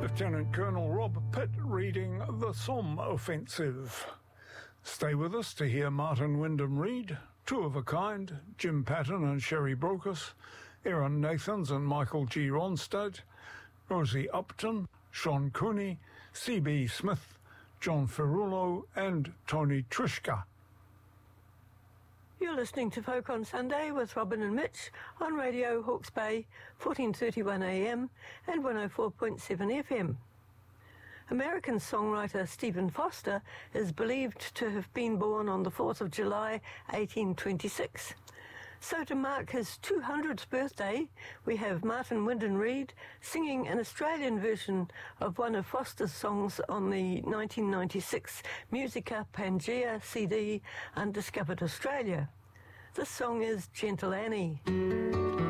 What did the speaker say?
Lieutenant Colonel Rob Pitt reading The Somme Offensive. Stay with us to hear Martin Wyndham read, Two of a Kind, Jim Patton and Sherry Brocas, Aaron Nathans and Michael G. Ronstadt, Rosie Upton, Sean Cooney, C.B. Smith, John Ferrulo and Tony Trishka. You're listening to Folk on Sunday with Robin and Mitch on Radio Hawke's Bay, 1431 AM and 104.7 FM. American songwriter Stephen Foster is believed to have been born on the 4th of July, 1826. So to mark his 200th birthday, we have Martin Wyndham Reid singing an Australian version of one of Foster's songs on the 1996 Musica Pangea CD, Undiscovered Australia. This song is Gentle Annie.